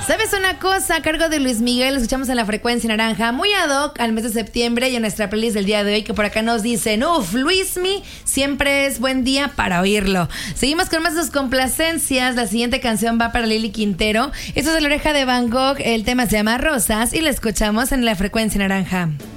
¿Sabes una cosa? A cargo de Luis Miguel, lo escuchamos en la frecuencia naranja, muy ad hoc al mes de septiembre y en nuestra playlist del día de hoy, que por acá nos dicen, Luismi, siempre es buen día para oírlo. Seguimos con más de sus complacencias. La siguiente canción va para Lili Quintero. Esto es de La Oreja de Van Gogh, el tema se llama Rosas y la escuchamos en la frecuencia naranja.